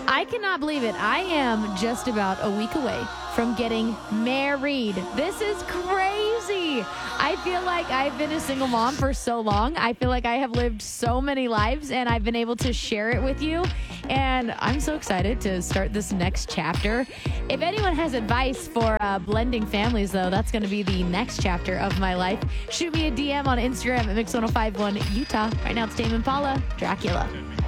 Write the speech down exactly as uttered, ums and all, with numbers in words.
I cannot believe it. I am just about a week away from getting married. This is crazy. I feel like I've been a single mom for so long. I feel like I have lived so many lives and I've been able to share it with you. And I'm so excited to start this next chapter. If anyone has advice for uh, blending families, though, that's going to be the next chapter of my life. Shoot me a D M on Instagram at Mix ten fifty-one Utah. Right now it's Tame Impala, Dracula.